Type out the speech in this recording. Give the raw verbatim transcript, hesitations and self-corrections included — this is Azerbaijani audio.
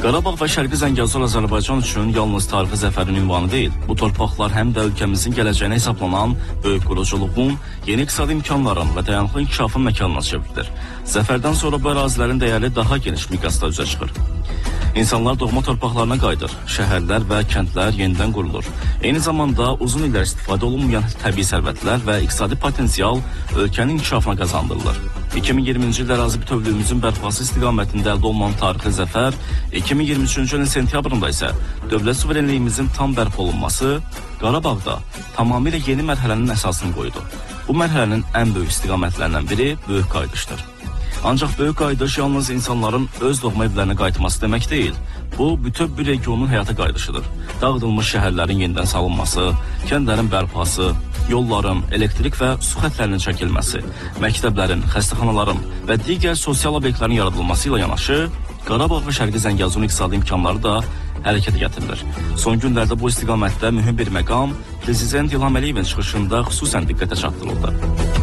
Qarabağ və Şərqi Zəngəzur Azərbaycan üçün yalnız tarixi zəfərin ünvanı deyil. Bu torpaqlar həm də ölkəmizin gələcəyinə hesablanan böyük quruculuğun, yeni iqtisadi imkanların və dayanıqlı inkişafın məkanına çevrilir. Zəfərdən sonra bu ərazilərin dəyəri daha geniş miqyasda üzə çıxır. İnsanlar doğma torpaqlarına qayıdır, şəhərlər və kəndlər yenidən qurulur. Eyni zamanda uzun illər istifadə olunmayan təbii sərvətlər və iqtisadi potensial ölkənin inkişafına qazandırılır. iki min iyirminci ildə ərazi bütövlüyümüzün bərpası istiqamətində əldə olunan tarixi zəfər, iki min iyirmi üçüncü ilin sentyabrında isə dövlət suverenliyimizin tam bərpa olunması Qarabağda tamamilə yeni mərhələnin əsasını qoydu. Bu mərhələnin ən böyük istiqamətlərindən biri böyük qayıdışdır. Ancaq böyük qayıdış yalnız insanların öz doğma evlərinə qayıtması demək deyil. Bu, bütöv bir regionun həyata qayıdışıdır. Dağıdılmış şəhərlərin yenidən salınması, kəndlərin bərpası, yolların, elektrik və su xətlərinin çəkilməsi, məktəblərin, xəstəxanaların və digər sosial obyektlərin yaradılması ilə yanaşı, Qarabağ və Şərqi Zəngəzurun iqtisadi imkanları da hərəkətə gətirilir. Son günlərdə bu istiqamətdə mühüm bir məqam Prezident İlham Əliyevin çıxışında xüsusən diqqətə çatdırıldı.